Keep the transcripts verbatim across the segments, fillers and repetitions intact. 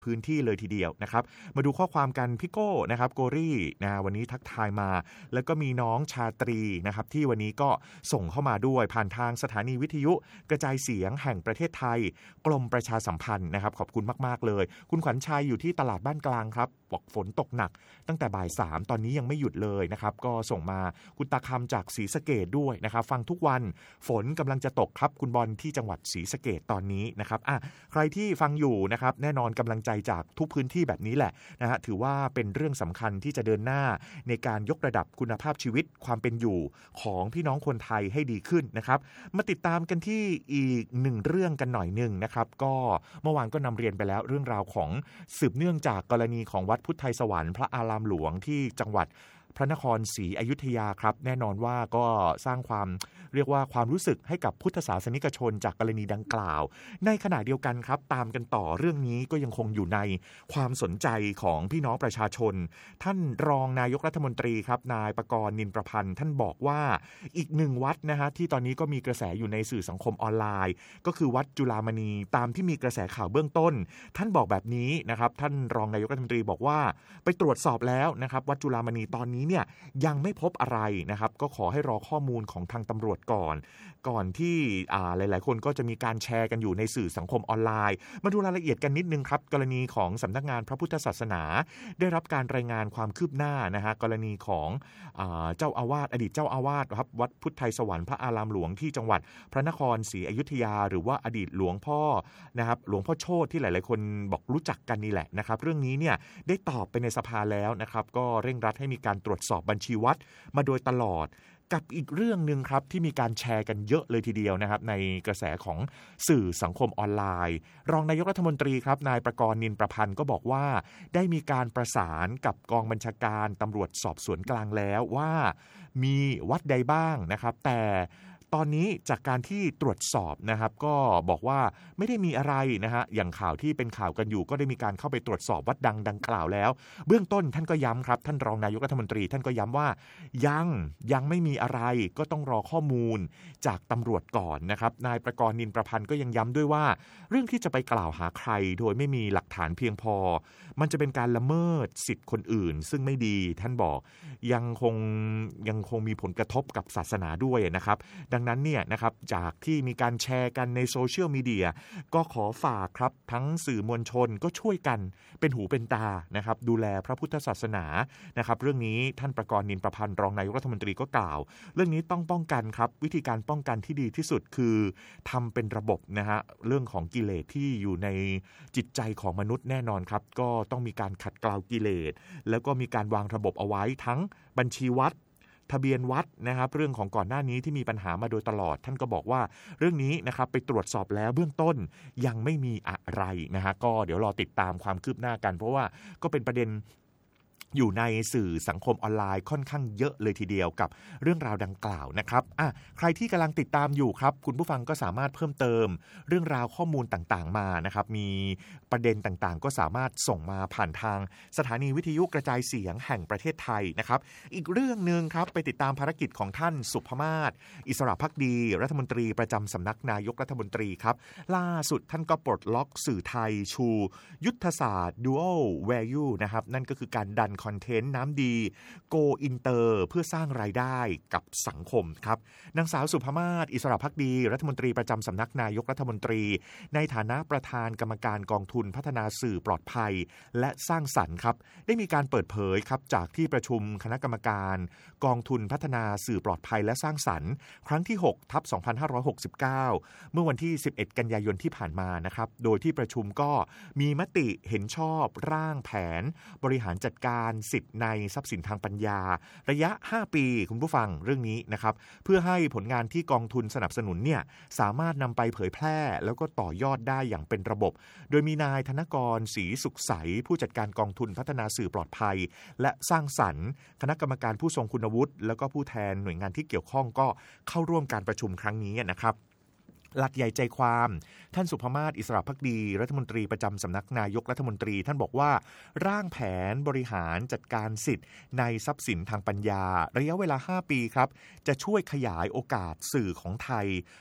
พื้นที่เลยทีเดียวนะครับมาดูข้อความกันพี่โก้นะครับโกรี่นะวันนี้ทักทายมาแล้วก็มีน้องชาตรีนะครับที่วันนี้ก็ส่งเข้ามาด้วยผ่านทางสถานีวิทยุกระจายเสียงแห่งประเทศไทยกรมประชาสัมพันธ์นะครับขอบคุณมากๆเลยคุณขวัญชัยอยู่ที่ตลาดบ้านกลางครับบอกฝนตกหนักตั้งแต่บ่ายสามตอนนี้ยังไม่หยุดเลยนะครับก็ส่งมาคุณตาคำจากศรีสะเกษด้วยนะครับฟังทุกวันฝนกำลังจะตกครับคุณบอลที่จังหวัดศรีสะเกษตอนนี้นะครับอ่ะใครที่ฟังอยู่นะครับแน่นอนกำลังใจจากทุกพื้นที่แบบนี้แหละนะฮะถือว่าเป็นเรื่องสำคัญที่จะเดินหน้าในการยกระดับคุณภาพชีวิตความเป็นอยู่ของพี่น้องคนไทยให้ดีขึ้นนะครับมาติดตามกันที่อีกหนึ่งเรื่องกันหน่อยหนึ่งนะครับก็เมื่อวานก็นำเรียนไปแล้วเรื่องราวของสืบเนื่องจากกรณีของวัดพุทธไทยสวรรค์พระอารามหลวงที่จังหวัดพระนครศรีอยุธยาครับแน่นอนว่าก็สร้างความเรียกว่าความรู้สึกให้กับพุทธศาสนิกชนจากกรณีดังกล่าวในขณะเดียวกันครับตามกันต่อเรื่องนี้ก็ยังคงอยู่ในความสนใจของพี่น้องประชาชนท่านรองนายกรัฐมนตรีครับนายปกรณ์นินประพันธ์ท่านบอกว่าอีกหนึ่งวัดนะฮะที่ตอนนี้ก็มีกระแสอยู่ในสื่อสังคมออนไลน์ก็คือวัดจุฬามณีตามที่มีกระแสข่าวเบื้องต้นท่านบอกแบบนี้นะครับท่านรองนายกรัฐมนตรีบอกว่าไปตรวจสอบแล้วนะครับวัดจุฬามณีตอนนี้เนี่ยยังไม่พบอะไรนะครับก็ขอให้รอข้อมูลของทางตำรวจก่อนก่อนที่อ่าหลายๆคนก็จะมีการแชร์กันอยู่ในสื่อสังคมออนไลน์มาดูรายละเอียดกันนิดนึงครับกรณีของสำนักงานพระพุทธศาสนาได้รับการรายงานความคืบหน้านะฮะกรณีของอ่าเจ้าอาวาสอดีตเจ้าอาวาสครับวัดพุทธไทยสวรรค์พระอารามหลวงที่จังหวัดพระนครศรีอยุธยาหรือว่าอดีตหลวงพ่อนะครับหลวงพ่อโชติที่หลายๆคนบอกรู้จักกันนี่แหละนะครับเรื่องนี้เนี่ยได้ตอบไปในสภาแล้วนะครับก็เร่งรัดให้มีการตรวจสอบบัญชีวัดมาโดยตลอดกับอีกเรื่องนึงครับที่มีการแชร์กันเยอะเลยทีเดียวนะครับในกระแสของสื่อสังคมออนไลน์รองนายกรัฐมนตรีครับนายประกรณ์นินประพันธ์ก็บอกว่าได้มีการประสานกับกองบัญชาการตำรวจสอบสวนกลางแล้วว่ามีวัดใดบ้างนะครับแต่ตอนนี้จากการที่ตรวจสอบนะครับก็บอกว่าไม่ได้มีอะไรนะฮะอย่างข่าวที่เป็นข่าวกันอยู่ก็ได้มีการเข้าไปตรวจสอบวัดดังดังกล่าวแล้วเบื้องต้นท่านก็ย้ำครับท่านรองนายกรัฐมนตรีท่านก็ย้ำว่ายังยังไม่มีอะไรก็ต้องรอข้อมูลจากตำรวจก่อนนะครับนายประกรณ์นินประพันธ์ก็ยังย้ำด้วยว่าเรื่องที่จะไปกล่าวหาใครโดยไม่มีหลักฐานเพียงพอมันจะเป็นการละเมิดสิทธิ์คนอื่นซึ่งไม่ดีท่านบอกยังคงยังคงมีผลกระทบกับศาสนาด้วยนะครับดังนั้นเนี่ยนะครับจากที่มีการแชร์กันในโซเชียลมีเดียก็ขอฝากครับทั้งสื่อมวลชนก็ช่วยกันเป็นหูเป็นตานะครับดูแลพระพุทธศาสนานะครับเรื่องนี้ท่านประกรณ์นินประพันธ์รองนายกรัฐมนตรีก็กล่าวเรื่องนี้ต้องป้องกันครับวิธีการป้องกันที่ดีที่สุดคือทำเป็นระบบนะฮะเรื่องของกิเลสที่อยู่ในจิตใจของมนุษย์แน่นอนครับก็ต้องมีการขัดเกลากิเลสแล้วก็มีการวางระบบเอาไว้ทั้งบัญชีวัดทะเบียนวัดนะครับเรื่องของก่อนหน้านี้ที่มีปัญหามาโดยตลอดท่านก็บอกว่าเรื่องนี้นะครับไปตรวจสอบแล้วเบื้องต้นยังไม่มีอะไรนะฮะก็เดี๋ยวรอติดตามความคืบหน้ากันเพราะว่าก็เป็นประเด็นอยู่ในสื่อสังคมออนไลน์ค่อนข้างเยอะเลยทีเดียวกับเรื่องราวดังกล่าวนะครับอ่ะใครที่กำลังติดตามอยู่ครับคุณผู้ฟังก็สามารถเพิ่มเติมเรื่องราวข้อมูลต่างๆมานะครับมีประเด็นต่างๆก็สามารถส่งมาผ่านทางสถานีวิทยุกระจายเสียงแห่งประเทศไทยนะครับอีกเรื่องนึงครับไปติดตามภารกิจของท่านสุภมาศอิสระภักดีรัฐมนตรีประจำสำนักนายกรัฐมนตรีครับล่าสุดท่านก็ปลดล็อกสื่อไทยชูยุทธศาสตร์ Dual Value นะครับนั่นก็คือการดันคอนเทนต์น้ำดี Go Inter เพื่อสร้างรายได้กับสังคมครับนางสาวสุภมาศอิสระภักดีรัฐมนตรีประจำสำนักนายกรัฐมนตรีในฐานะประธานกรรมการกองทุนพัฒนาสื่อปลอดภัยและสร้างสรรค์ครับได้มีการเปิดเผยครับจากที่ประชุมคณะกรรมการกองทุนพัฒนาสื่อปลอดภัยและสร้างสรรค์ครั้งที่หกทับสองพันห้าร้อยหกสิบเก้าเมื่อวันที่สิบเอ็ดกันยายนที่ผ่านมานะครับโดยที่ประชุมก็มีมติเห็นชอบร่างแผนบริหารจัดการสิทธิ์ในทรัพย์สินทางปัญญาระยะห้าปีคุณผู้ฟังเรื่องนี้นะครับเพื่อให้ผลงานที่กองทุนสนับสนุนเนี่ยสามารถนำไปเผยแพร่แล้วก็ต่อยอดได้อย่างเป็นระบบโดยมีนายธนกรศรีสุขใสผู้จัดการกองทุนพัฒนาสื่อปลอดภัยและสร้างสรรค์คณะกรรมการผู้ทรงคุณวุฒิแล้วก็ผู้แทนหน่วยงานที่เกี่ยวข้องก็เข้าร่วมการประชุมครั้งนี้นะครับหลักใหญ่ใจความท่านสุภมาศอิสระภักดีรัฐมนตรีประจำสำนักนายกรัฐมนตรีท่านบอกว่าร่างแผนบริหารจัดการสิทธิ์ในทรัพย์สินทางปัญญาระยะเวลาห้าปีครับจะช่วยขยายโอกาสสื่อของไทย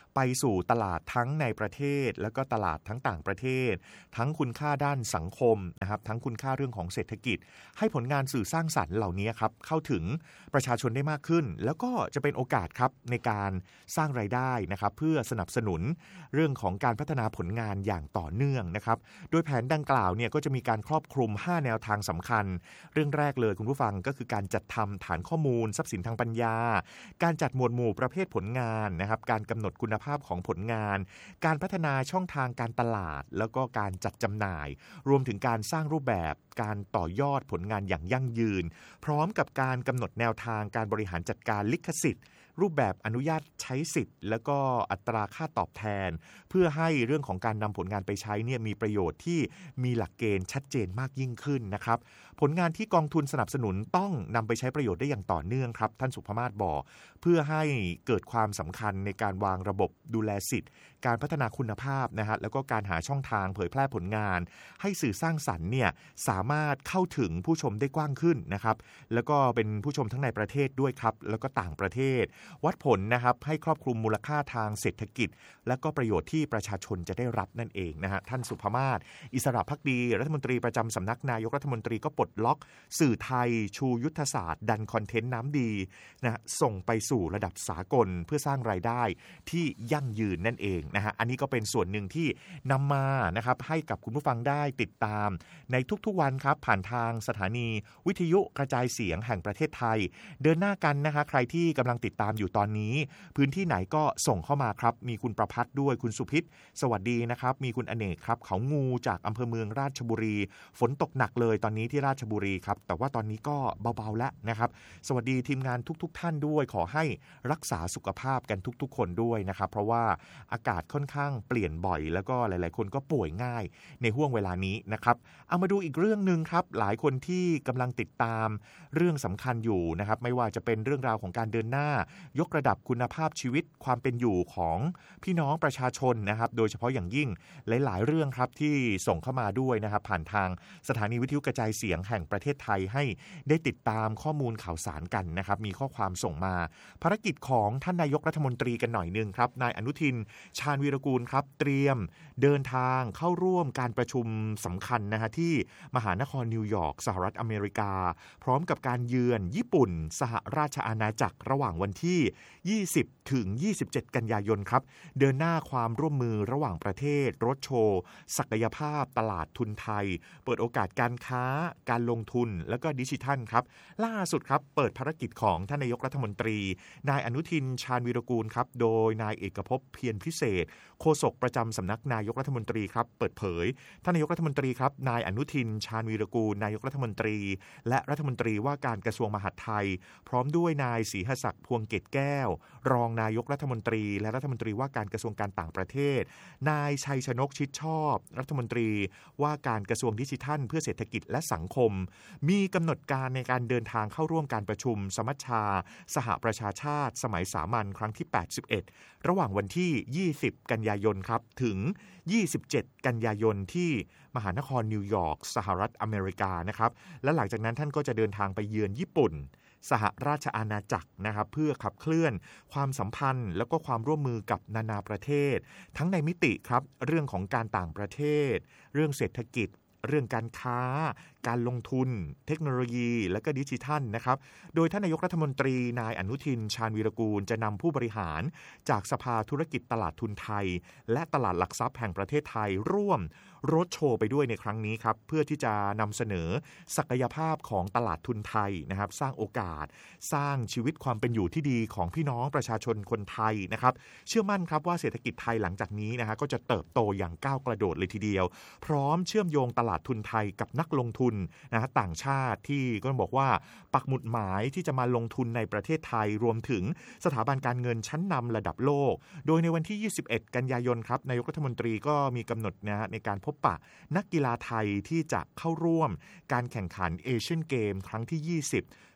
ไปสู่ตลาดทั้งในประเทศแล้วก็ตลาดทั้งต่างประเทศทั้งคุณค่าด้านสังคมนะครับทั้งคุณค่าเรื่องของเศรษฐกิจให้ผลงานสื่อสร้างสรรค์เหล่านี้ครับเข้าถึงประชาชนได้มากขึ้นแล้วก็จะเป็นโอกาสครับในการสร้างรายได้นะครับเพื่อสนับสนุนเรื่องของการพัฒนาผลงานอย่างต่อเนื่องนะครับโดยแผนดังกล่าวเนี่ยก็จะมีการครอบคลุมห้าแนวทางสำคัญเรื่องแรกเลยคุณผู้ฟังก็คือการจัดทำฐานข้อมูลทรัพย์สินทางปัญญาการจัดหมวดหมู่ประเภทผลงานนะครับการกำหนดคุณภาพของผลงานการพัฒนาช่องทางการตลาดแล้วก็การจัดจำหน่ายรวมถึงการสร้างรูปแบบการต่อยอดผลงานอย่างยั่งยืนพร้อมกับการกำหนดแนวทางการบริหารจัดการลิขสิทธิ์รูปแบบอนุญาตใช้สิทธิ์แล้วก็อัตราค่าตอบแทนเพื่อให้เรื่องของการนำผลงานไปใช้เนี่ยมีประโยชน์ที่มีหลักเกณฑ์ชัดเจนมากยิ่งขึ้นนะครับผลงานที่กองทุนสนับสนุนต้องนำไปใช้ประโยชน์ได้อย่างต่อเนื่องครับท่านสุภมาศบอกเพื่อให้เกิดความสำคัญในการวางระบบดูแลสิทธิ์การพัฒนาคุณภาพนะฮะแล้วก็การหาช่องทางเผยแพร่ผลงานให้สื่อสร้างสรรค์เนี่ยสามารถเข้าถึงผู้ชมได้กว้างขึ้นนะครับแล้วก็เป็นผู้ชมทั้งในประเทศด้วยครับแล้วก็ต่างประเทศวัดผลนะครับให้ครอบคลุมมูลค่าทางเศรษฐกิจและก็ประโยชน์ที่ประชาชนจะได้รับนั่นเองนะฮะท่านสุภมาศอิสระภักดีรัฐมนตรีประจำสำนักนายกรัฐมนตรีก็ปลดล็อกสื่อไทยชูยุทธศาสตร์ดันคอนเทนต์น้ำดีนะส่งไปสู่ระดับสากลเพื่อสร้างรายได้ที่ยั่งยืนนั่นเองนะฮะอันนี้ก็เป็นส่วนหนึ่งที่นำมานะครับให้กับคุณผู้ฟังได้ติดตามในทุกๆวันครับผ่านทางสถานีวิทยุกระจายเสียงแห่งประเทศไทยเดินหน้ากันนะคะใครที่กำลังติดตามอยู่ตอนนี้พื้นที่ไหนก็ส่งเข้ามาครับมีคุณประพัฒน์ด้วยคุณสุพิษสวัสดีนะครับมีคุณอเนกครับเขางูจากอำเภอเมืองราชบุรีฝนตกหนักเลยตอนนี้ที่ราชบุรีครับแต่ว่าตอนนี้ก็เบาๆแล้วนะครับสวัสดีทีมงานทุกๆท่านด้วยขอให้รักษาสุขภาพกันทุกๆคนด้วยนะครับเพราะว่าอากาศค่อนข้างเปลี่ยนบ่อยแล้วก็หลายๆคนก็ป่วยง่ายในห่วงเวลานี้นะครับเอามาดูอีกเรื่องนึงครับหลายคนที่กำลังติดตามเรื่องสำคัญอยู่นะครับไม่ว่าจะเป็นเรื่องราวของการเดินหน้ายกระดับคุณภาพชีวิตความเป็นอยู่ของพี่น้องประชาชนนะครับโดยเฉพาะอย่างยิ่งหลายๆเรื่องครับที่ส่งเข้ามาด้วยนะครับผ่านทางสถานีวิทยุกระจายเสียงแห่งประเทศไทยให้ได้ติดตามข้อมูลข่าวสารกันนะครับมีข้อความส่งมาภารกิจของท่านนายกรัฐมนตรีกันหน่อยนึงครับนายอนุทินชาญวีรกูลครับเตรียมเดินทางเข้าร่วมการประชุมสำคัญนะฮะที่มหานครนิวยอร์กสหรัฐอเมริกาพร้อมกับการเยือนญี่ปุ่นสหราชอาณาจักรระหว่างวันที่ยี่สิบถึงยี่สิบเจ็ดกันยายนครับเดินหน้าความร่วมมือระหว่างประเทศรถโชว์ศักยภาพตลาดทุนไทยเปิดโอกาสการค้าการลงทุนแล้วก็ดิจิทัลครับล่าสุดครับเปิดภารกิจของท่านนายกรัฐมนตรีนายอนุทินชาญวีรกูลครับโดยนายเอกภพเพียรพิเศษโฆษกประจำสำนักนายกรัฐมนตรีครับเปิดเผยท่านนายกรัฐมนตรีครับนายอนุทินชาญวีรกูลนายกรัฐมนตรีและรัฐมนตรีว่าการกระทรวงมหาดไทยพร้อมด้วยนายศรีหศักดิ์พวงเกตแก้วรองนายกรัฐมนตรีและรัฐมนตรีว่าการกระทรวงการต่างประเทศนายชัยชนกชิดชอบรัฐมนตรีว่าการกระทรวงดิจิทัลเพื่อเศรษฐกิจและสังคมมีกำหนดการในการเดินทางเข้าร่วมการประชุมสมัชชาสหประชาชาติสมัยสามัญครั้งที่แปดสิบเอ็ดระหว่างวันที่ยี่สิบกันยายนครับถึงยี่สิบเจ็ดกันยายนที่มหานครนิวยอร์กสหรัฐอเมริกานะครับและหลังจากนั้นท่านก็จะเดินทางไปเยือนญี่ปุ่นสหราชอาณาจักรนะครับเพื่อขับเคลื่อนความสัมพันธ์แล้วก็ความร่วมมือกับนานาประเทศทั้งในมิติครับเรื่องของการต่างประเทศเรื่องเศรษฐกิจเรื่องการค้าการลงทุนเทคโนโลยีและก็ดิจิทัลนะครับโดยท่านนายกรัฐมนตรีนายอนุทินชาญวีรกูลจะนำผู้บริหารจากสภาธุรกิจตลาดทุนไทยและตลาดหลักทรัพย์แห่งประเทศไทยร่วมรถโชว์ไปด้วยในครั้งนี้ครับเพื่อที่จะนำเสนอศักยภาพของตลาดทุนไทยนะครับสร้างโอกาสสร้างชีวิตความเป็นอยู่ที่ดีของพี่น้องประชาชนคนไทยนะครับเชื่อมั่นครับว่าเศรษฐกิจไทยหลังจากนี้นะฮะก็จะเติบโตอย่างก้าวกระโดดเลยทีเดียวพร้อมเชื่อมโยงตลาดทุนไทยกับนักลงทุนนะฮะต่างชาติที่ก็ต้องบอกว่าปักหมุดหมายที่จะมาลงทุนในประเทศไทยรวมถึงสถาบันการเงินชั้นนำระดับโลกโดยในวันที่ยี่สิบเอ็ดกันยายนครับนายกรัฐมนตรีก็มีกำหนดนะฮะในการพบปะนักกีฬาไทยที่จะเข้าร่วมการแข่งขันเอเชียนเกมครั้งที่ยี่สิบ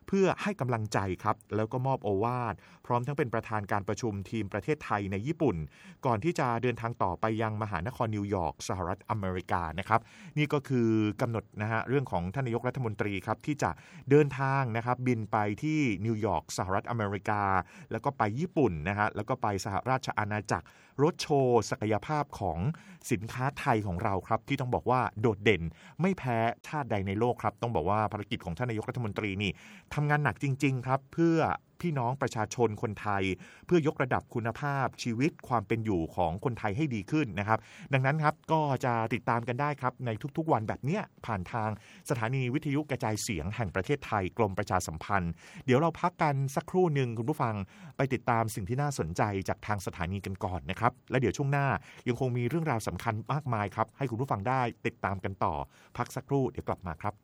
เพื่อให้กำลังใจครับแล้วก็มอบโอวาทพร้อมทั้งเป็นประธานการประชุมทีมประเทศไทยในญี่ปุ่นก่อนที่จะเดินทางต่อไปยังมหานครนิวยอร์กสหรัฐอเมริกานะครับนี่ก็คือกำหนดนะฮะเรื่องของท่านนายกรัฐมนตรีครับที่จะเดินทางนะครับบินไปที่นิวยอร์กสหรัฐอเมริกาแล้วก็ไปญี่ปุ่นนะฮะแล้วก็ไปสหราชอาณาจักรรถโชว์ศักยภาพของสินค้าไทยของเราครับที่ต้องบอกว่าโดดเด่นไม่แพ้ชาติใดในโลกครับต้องบอกว่าภารกิจของท่านนายกรัฐมนตรีนี่ทำงานหนักจริงๆครับเพื่อพี่น้องประชาชนคนไทยเพื่อยกระดับคุณภาพชีวิตความเป็นอยู่ของคนไทยให้ดีขึ้นนะครับดังนั้นครับก็จะติดตามกันได้ครับในทุกๆวันแบบเนี้ยผ่านทางสถานีวิทยุกระจายเสียงแห่งประเทศไทยกรมประชาสัมพันธ์เดี๋ยวเราพักกันสักครู่หนึ่งคุณผู้ฟังไปติดตามสิ่งที่น่าสนใจจากทางสถานีกันก่อนนะครับและเดี๋ยวช่วงหน้ายังคงมีเรื่องราวสำคัญมากมายครับให้คุณผู้ฟังได้ติดตามกันต่อพักสักครู่เดี๋ยวกลับมาครับ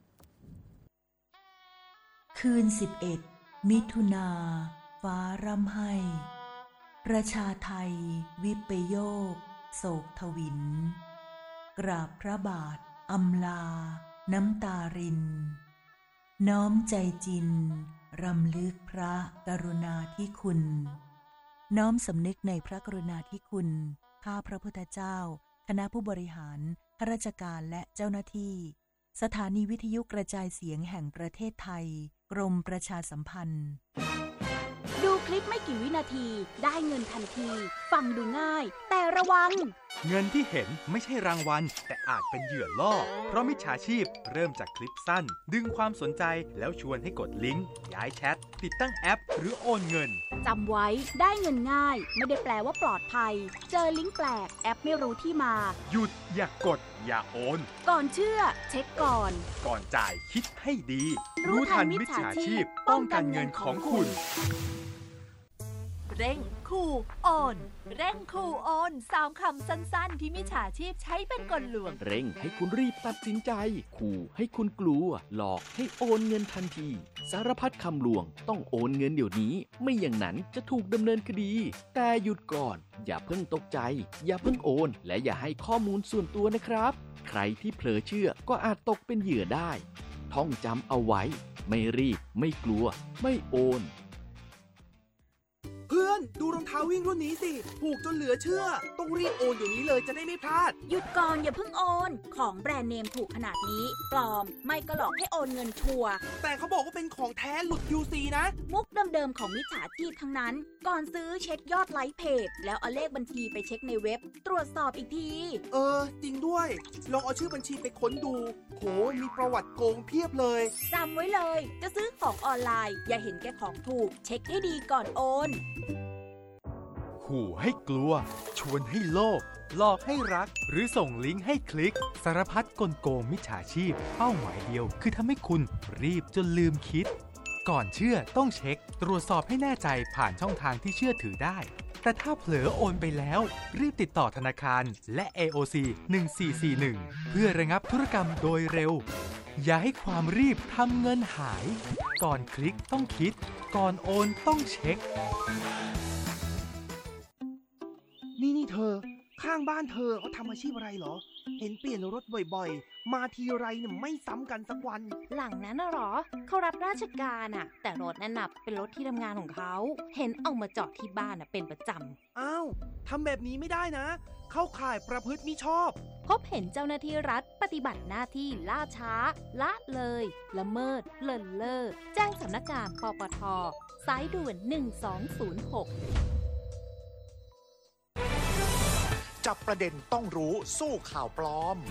คืนสิบเอ็ดมิถุนาฟ้าร่ำไห้ประชาไทยวิปโยคโศกทวินกราบพระบาทอำลาน้ำตารินน้อมใจจินรำลึกพระกรุณาธิคุณน้อมสำนึกในพระกรุณาธิคุณข้าพระพุทธเจ้าคณะผู้บริหารข้าราชการและเจ้าหน้าที่สถานีวิทยุกระจายเสียงแห่งประเทศไทยกรมประชาสัมพันธ์ดูคลิปไม่กี่วินาทีได้เงินทันทีฟังดูง่ายแต่ระวังเงินที่เห็นไม่ใช่รางวัลแต่อาจเป็นเหยื่อล่อเพราะมิจฉาชีพเริ่มจากคลิปสั้นดึงความสนใจแล้วชวนให้กดลิงก์ย้ายแชทติดตั้งแอปหรือโอนเงินจำไว้ได้เงินง่ายไม่ได้แปลว่าปลอดภัยเจอลิงก์แปลกแอปไม่รู้ที่มาหยุดอย่ากดอย่าโอนก่อนเชื่อเช็คก่อนก่อนจ่ายคิดให้ดีรู้ทันมิจฉาชีพป้องกันเงินของคุณเร่งขู่โอนเร่งขู่โอนสามคำสั้นๆที่มิจฉาชีพใช้เป็นกลลวงเร่งให้คุณรีบตัดสินใจขู่ให้คุณกลัวหลอกให้โอนเงินทันทีสารพัดคำลวงต้องโอนเงินเดี๋ยวนี้ไม่อย่างนั้นจะถูกดำเนินคดีแต่หยุดก่อนอย่าเพิ่งตกใจอย่าเพิ่งโอนและอย่าให้ข้อมูลส่วนตัวนะครับใครที่เผลอเชื่อก็อาจตกเป็นเหยื่อได้ท่องจำเอาไว้ไม่รีบไม่กลัวไม่โอนเพื่อนดูรองเท้าวิ่งรุ่นนี้สิถูกจนเหลือเชื่อต้องรีบโอนเดี๋ยวนี้เลยจะได้ไม่พลาดหยุดก่อนอย่าเพิ่งโอนของแบรนด์เนมถูกขนาดนี้ปลอมไม่ก็หลอกให้โอนเงินชัวร์แต่เขาบอกว่าเป็นของแท้หลุด ยู ซี นะมุกเดิมๆของมิจฉาชีพทั้งนั้นก่อนซื้อเช็คยอดไลค์เพจแล้วเอาเลขบัญชีไปเช็คในเว็บตรวจสอบอีกทีเออจริงด้วยลองเอาชื่อบัญชีไปค้นดูโหมีประวัติโกงเพียบเลยจำไว้เลยจะซื้อของออนไลน์อย่าเห็นแก่ของถูกเช็คให้ดีก่อนโอนขู่ให้กลัวชวนให้โลภหลอกให้รักหรือส่งลิงก์ให้คลิกสารพัดกลโกงมิจฉาชีพเป้าหมายเดียวคือทำให้คุณรีบจนลืมคิดก่อนเชื่อต้องเช็คตรวจสอบให้แน่ใจผ่านช่องทางที่เชื่อถือได้แต่ถ้าเผลอโอนไปแล้วรีบติดต่อธนาคารและ เอ โอ ซี หนึ่งสี่สี่หนึ่งเพื่อระงับธุรกรรมโดยเร็วอย่าให้ความรีบทำเงินหายก่อนคลิกต้องคิดก่อนโอนต้องเช็คนี่นี่เธอข้างบ้านเธอเขาทำอาชีพอะไรเหรอเห็นเปลี่ยนรถบ่อยๆมาทีไรเนี่ยไม่ซ้ำกันสักวันหลังนั้นน่ะหรอเขารับราชการอ่ะแต่รถนั่นน่ะเป็นรถที่ทำงานของเขาเห็นเอามาจอดที่บ้านอ่ะเป็นประจำอ้าวทำแบบนี้ไม่ได้นะเข้าข่ายประพฤติมิชอบพบเห็นเจ้าหน้าที่รัฐปฏิบัติหน้าที่ล่าช้าละเลยละเมิดเลินเล่อแจ้งสำนักงานปปท.สายด่วนหนึ่งสองศูนย์หกจับประเด็นต้องรู้สู้ข่าวปลอม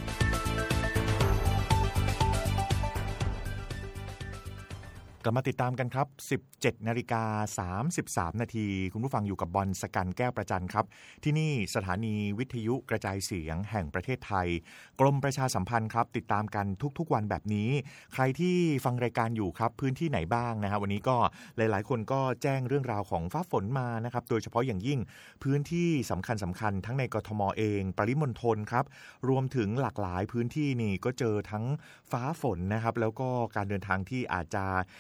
กลับมาติดตามกันครับ สิบเจ็ดนาฬิกาสามสิบสาม นาทีคุณผู้ฟังอยู่กับบอลสกันแก้วประจันครับที่นี่สถานีวิทยุกระจายเสียงแห่งประเทศไทยกรมประชาสัมพันธ์ครับติดตามกันทุกๆวันแบบนี้ใครที่ฟังรายการอยู่ครับพื้นที่ไหนบ้างนะฮะวันนี้ก็หลายๆคนก็แจ้งเรื่องราวของฟ้าฝนมานะครับโดยเฉพาะอย่างยิ่งพื้นที่สำคัญสำคัญทั้งในกทมเองปริมณฑลครับรวมถึงหลากหลายพื้นที่นี่ก็เจอทั้งฟ้าฝนนะครับแล้วก็การเดินทางที่อาจจะ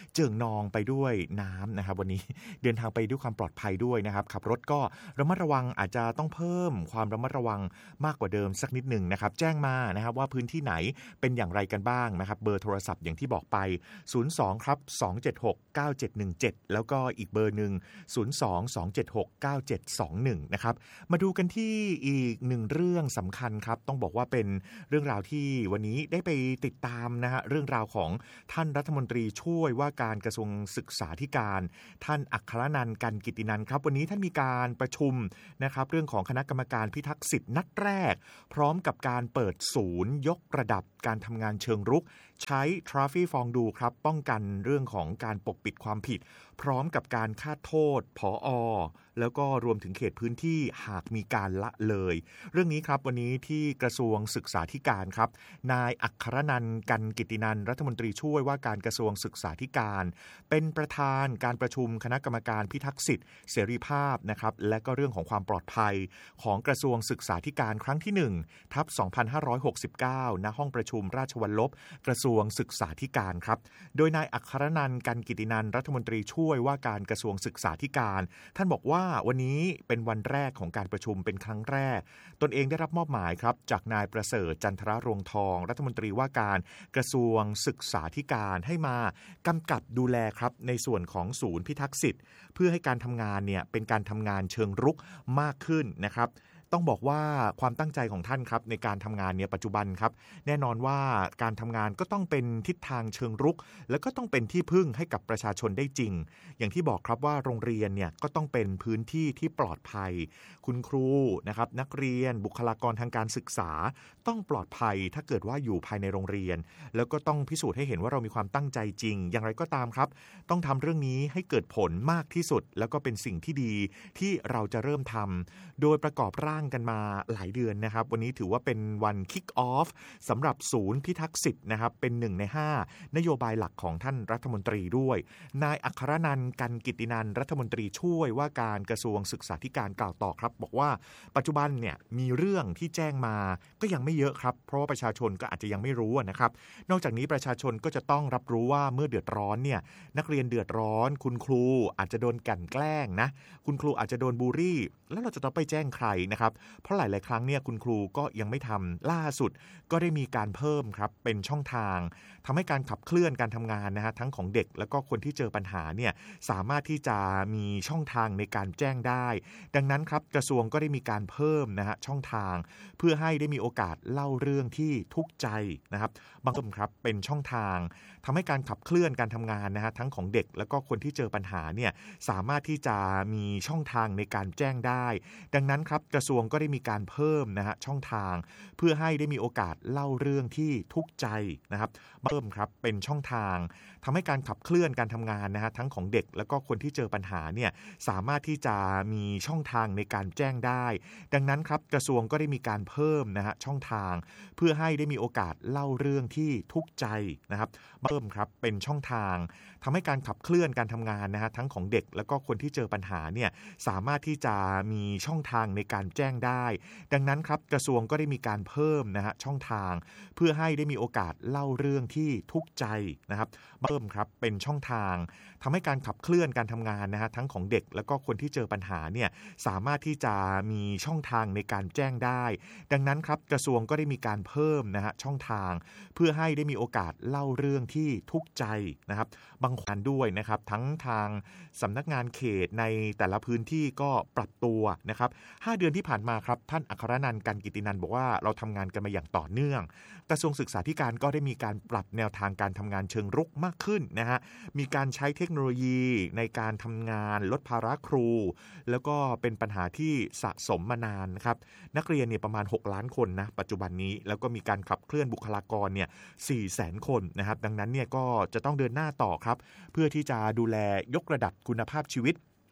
เจิ่งนองไปด้วยน้ำนะครับวันนี้เดินทางไปด้วยความปลอดภัยด้วยนะครับขับรถก็ระมัดระวังอาจจะต้องเพิ่มความระมัดระวังมากกว่าเดิมสักนิดหนึ่งนะครับแจ้งมานะครับว่าพื้นที่ไหนเป็นอย่างไรกันบ้างนะครับเบอร์โทรศัพท์อย่างที่บอกไปศูนย์ สองครับสอง เจ็ด หก เก้า เจ็ด หนึ่ง เจ็ดแล้วก็อีกเบอร์นึงศูนย์ สอง สอง เจ็ด หก เก้า เจ็ด สอง หนึ่งนะครับมาดูกันที่อีกหนึ่งเรื่องสำคัญครับต้องบอกว่าเป็นเรื่องราวที่วันนี้ได้ไปติดตามนะฮะเรื่องราวของท่านรัฐมนตรีช่วยว่าการกระทรวงศึกษาธิการท่านอัครนันท์ กันกิตินันท์ครับวันนี้ท่านมีการประชุมนะครับเรื่องของคณะกรรมการพิทักษ์สิทธินัดแรกพร้อมกับการเปิดศูนย์ยกระดับการทำงานเชิงรุกใช้ทราฟี่ฟองดูครับป้องกันเรื่องของการปกปิดความผิดพร้อมกับการคาดโทษผอ.แล้วก็รวมถึงเขตพื้นที่หากมีการละเลยเรื่องนี้ครับวันนี้ที่กระทรวงศึกษาธิการครับนายอัครนันท์ กันกิตินันท์รัฐมนตรีช่วยว่าการกระทรวงศึกษาธิการเป็นประธานการประชุมคณะกรรมการพิทักษ์สิทธิเสรีภาพนะครับและก็เรื่องของความปลอดภัยของกระทรวงศึกษาธิการครั้งที่หนึ่งทับสองพันห้าร้อยหกสิบเก้าณห้องประชุมราชวัลลบกระทรวงศึกษาธิการครับโดยนายอัครนันท์ กันกิตินันท์รัฐมนตรีช่วยว่าการกระทรวงศึกษาธิการท่านบอกว่าวันนี้เป็นวันแรกของการประชุมเป็นครั้งแรกตนเองได้รับมอบหมายครับจากนายประเสริฐจันทรรวงทองรัฐมนตรีว่าการกระทรวงศึกษาธิการให้มากำกับดูแลครับในส่วนของศูนย์พิทักษ์สิทธิ์เพื่อให้การทำงานเนี่ยเป็นการทำงานเชิงรุกมากขึ้นนะครับต้องบอกว่าความตั้งใจของท่านครับในการทำงานเนี่ยปัจจุบันครับแน่นอนว่าการทำงานก็ต้องเป็นทิศทางเชิงรุกแล้วก็ต้องเป็นที่พึ่งให้กับประชาชนได้จริงอย่างที่บอกครับว่าโรงเรียนเนี่ยก็ต้องเป็นพื้นที่ที่ปลอดภัยคุณครูนะครับนักเรียนบุคลากรทางการศึกษาต้องปลอดภัยถ้าเกิดว่าอยู่ภายในโรงเรียนแล้วก็ต้องพิสูจน์ให้เห็นว่าเรามีความตั้งใจจริงอย่างไรก็ตามครับต้องทำเรื่องนี้ให้เกิดผลมากที่สุดแล้วก็เป็นสิ่งที่ดีที่เราจะเริ่มทำโดยประกอบร่างกันมาหลายเดือนนะครับวันนี้ถือว่าเป็นวันคิกออฟสำหรับศูนย์พิทักษ์สิทธิ์นะครับเป็นหนึ่งในห้านโยบายหลักของท่านรัฐมนตรีด้วยนายอัครนันท์ กันกิตินันท์รัฐมนตรีช่วยว่าการกระทรวงศึกษาธิการกล่าวต่อครับบอกว่าปัจจุบันเนี่ยมีเรื่องที่แจ้งมาก็ยังไม่เยอะครับเพราะว่าประชาชนก็อาจจะยังไม่รู้นะครับนอกจากนี้ประชาชนก็จะต้องรับรู้ว่าเมื่อเดือดร้อนเนี่ยนักเรียนเดือดร้อนคุณครูอาจจะโดนกลั่นแกล้งนะคุณครูอาจจะโดนบูลลี่แล้วเราจะต้องไปแจ้งใครนะครับเพราะหลายๆครั้งเนี่ยคุณครูก็ยังไม่ทำล่าสุดก็ได้มีการเพิ่มครับเป็นช่องทางทำให้การขับเคลื่อนการทำงานนะฮะทั้งของเด็กแล้วก็คนที่เจอปัญหาเนี่ยสามารถที่จะมีช่องทางในการแจ้งได้ดังนั้นครับกระทรวงก็ได้มีการเพิ่มนะฮะช่องทางเพื่อให้ได้มีโอกาสเล่าเรื่องที่ทุกข์ใจนะครับบางคนครับเป็นช่องทางทำให้การขับเคลื่อนการทำงานนะฮะทั้งของเด็กแล้วก็คนที่เจอปัญหาเนี่ยสามารถที่จะมีช่องทางในการแจ้งได้ดังนั้นครับกระทรวงก็ได้มีการเพิ่มนะฮะช่องทางเพื่อให้ได้มีโอกาสเล่าเรื่องที่ทุกข์ใจนะครับเพิ่มครับเป็นช่องทางทำให้การขับเคลื่อนการทำงานนะฮะทั้งของเด็กแล้วก็คนที่เจอปัญหาเนี่ยสามารถที่จะมีช่องทางในการแจ้งได้ดังนั้นครับกระทรวงก็ได้มีการเพิ่มนะฮะช่องทางเพื่อให้ได้มีโอกาสเล่าเรื่องที่ทุกข์ใจนะครับเพิ่มครับเป็นช่องทางทำให้การขับเคลื่อนการทำงานนะฮะทั้งของเด็กแล้วก็คนที่เจอปัญหาเนี่ยสามารถที่จะมีช่องทางในการแจ้งได้ดังนั้นครับกระทรวงก็ได้มีการเพิ่มนะฮะช่องทางเพื่อให้ได้มีโอกาสเล่าเรื่องที่ทุกข์ใจนะครับเพิ่มครับเป็นช่องทางทำให้การขับเคลื่อนการทำงานนะฮะทั้งของเด็กแล้วก็คนที่เจอปัญหาเนี่ยสามารถที่จะมีช่องทางในการแจ้งได้ดังนั้นครับกระทรวงก็ได้มีการเพิ่มนะฮะช่องทางเพื่อให้ได้มีโอกาสเล่าเรื่องที่ทุกข์ใจนะครับบางคนด้วยนะครับทั้งทางสำนักงานเขตในแต่ละพื้นที่ก็ปรับตัวนะครับห้าเดือนที่ผ่านมาครับท่านอัครนันท์ กันกิตินันท์บอกว่าเราทำงานกันมาอย่างต่อเนื่องกระทรวงศึกษาธิการก็ได้มีการปรับแนวทางการทำงานเชิงรุกมากขึ้นนะฮะมีการใช้เทคโนโลยีในการทำงานลดภาระครูแล้วก็เป็นปัญหาที่สะสมมานานนะครับนักเรียนเนี่ยประมาณหกล้านคนนะปัจจุบันนี้แล้วก็มีการขับเคลื่อนบุคลากรเนี่ยสี่แสนคนนะครับดังนั้นเนี่ยก็จะต้องเดินหน้าต่อครับเพื่อที่จะดูแลยกระดับคุณภาพชีวิต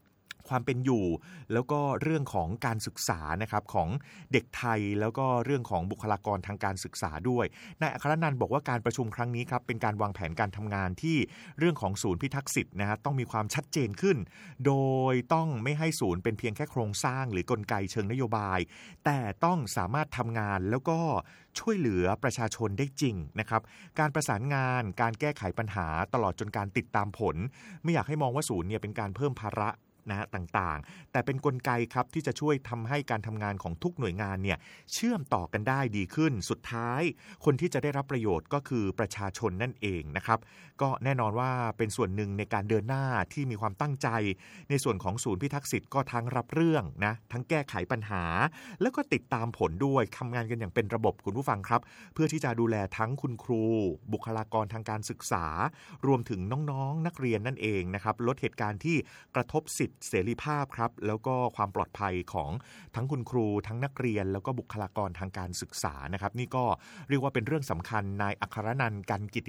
ความเป็นอยู่แล้วก็เรื่องของการศึกษานะครับของเด็กไทยแล้วก็เรื่องของบุคลากรทางการศึกษาด้วยนายอัครนันท์บอกว่าการประชุมครั้งนี้ครับเป็นการวางแผนการทำงานที่เรื่องของศูนย์พิทักษ์สิทธิ์นะฮะต้องมีความชัดเจนขึ้นโดยต้องไม่ให้ศูนย์เป็นเพียงแค่โครงสร้างหรือกลไกเชิงนโยบายแต่ต้องสามารถทำงานแล้วก็ช่วยเหลือประชาชนได้จริงนะครับการประสานงานการแก้ไขปัญหาตลอดจนการติดตามผลไม่อยากให้มองว่าศูนย์เนี่ยเป็นการเพิ่มภาระนะต่างๆแต่เป็นกลไกครับที่จะช่วยทำให้การทำงานของทุกหน่วยงานเนี่ยเชื่อมต่อกันได้ดีขึ้นสุดท้ายคนที่จะได้รับประโยชน์ก็คือประชาชนนั่นเองนะครับก็แน่นอนว่าเป็นส่วนหนึ่งในการเดินหน้าที่มีความตั้งใจในส่วนของศูนย์พิทักษ์สิทธิ์ก็ทั้งรับเรื่องนะทั้งแก้ไขปัญหาแล้วก็ติดตามผลด้วยทำงานกันอย่างเป็นระบบคุณผู้ฟังครับเพื่อที่จะดูแลทั้งคุณครูบุคลากรทางการศึกษารวมถึงน้องๆนักเรียนนั่นเองนะครับลดเหตุการณ์ที่กระทบสิทธิเสรีภาพครับแล้วก็ความปลอดภัยของทั้งคุณครูทั้งนักเรียนแล้วก็บุคลากรทางการศึกษานะครับนี่ก็เรียกว่าเป็นเรื่องสำคัญนายอัครนันท์ กันกิติ